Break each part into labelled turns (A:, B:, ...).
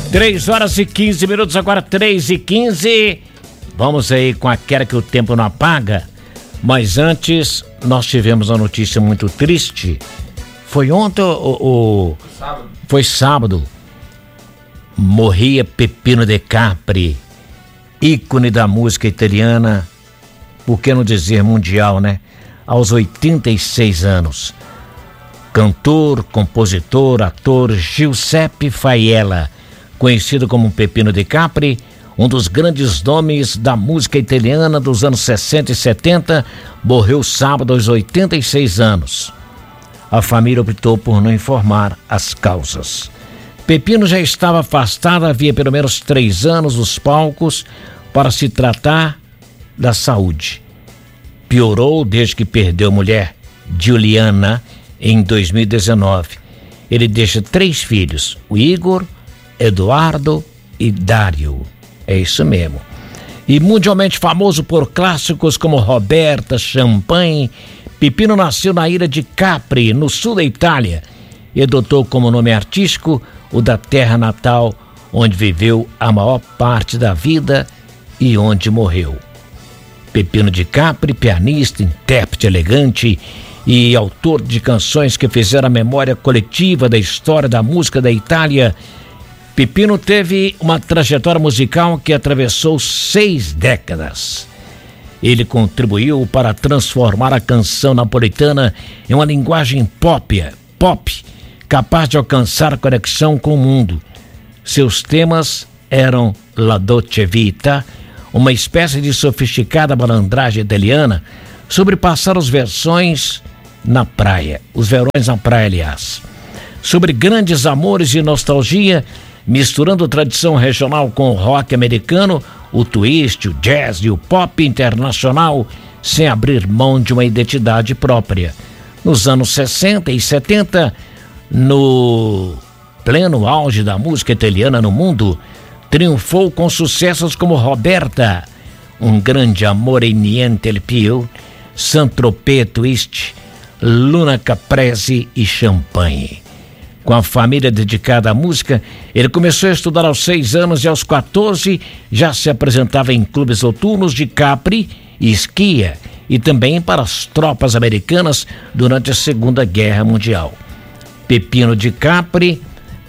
A: 3h15, agora 3h15. Vamos aí com aquela que o tempo não apaga. Mas antes, nós tivemos uma notícia muito triste. Foi ontem
B: Sábado.
A: Foi sábado. Morria Peppino De Capri, ícone da música italiana, por que não dizer mundial, né? Aos 86 anos. Cantor, compositor, ator Giuseppe Failla, conhecido como Peppino De Capri, um dos grandes nomes da música italiana dos anos 60 e 70, morreu sábado aos 86 anos. A família optou por não informar as causas. Peppino já estava afastado havia pelo menos 3 anos dos palcos para se tratar da saúde. Piorou desde que perdeu a mulher, Giuliana, em 2019. Ele deixa 3 filhos, o Igor, Eduardo e Dario. É isso mesmo. E mundialmente famoso por clássicos como Roberta, Champagne, Peppino nasceu na ilha de Capri, no sul da Itália, e adotou como nome artístico o da terra natal, onde viveu a maior parte da vida e onde morreu. Peppino De Capri, pianista, intérprete elegante e autor de canções que fizeram a memória coletiva da história da música da Itália, Peppino teve uma trajetória musical que atravessou 6 décadas. Ele contribuiu para transformar a canção napolitana em uma linguagem pop, capaz de alcançar a conexão com o mundo. Seus temas eram La Dolce Vita, uma espécie de sofisticada malandragem italiana sobre passar os verões na praia, aliás. Sobre grandes amores e nostalgia, misturando tradição regional com o rock americano, o twist, o jazz e o pop internacional, sem abrir mão de uma identidade própria. Nos anos 60 e 70, no pleno auge da música italiana no mundo, triunfou com sucessos como Roberta, Um Grande Amore e Niente di Più, Saint-Tropez Twist, Luna Caprese e Champagne. Com a família dedicada à música, ele começou a estudar aos 6 anos e aos 14 já se apresentava em clubes noturnos de Capri e Ischia e também para as tropas americanas durante a Segunda Guerra Mundial. Peppino De Capri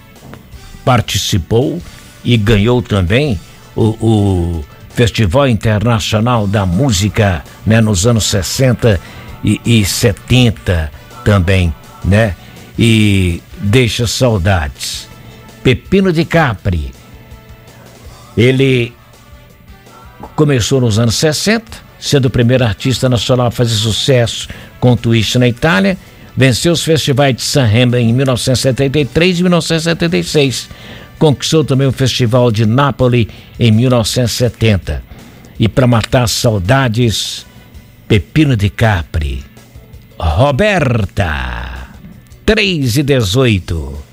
A: participou e ganhou também o Festival Internacional da Música, né, nos anos 60 e 70 também, né? E deixa saudades. Peppino De Capri, ele começou nos anos 60, sendo o primeiro artista nacional a fazer sucesso com o twist na Itália, venceu os festivais de Sanremo em 1973 e 1976, conquistou também o Festival de Nápoles em 1970. E para matar saudades, Peppino De Capri, Roberta, 3h18.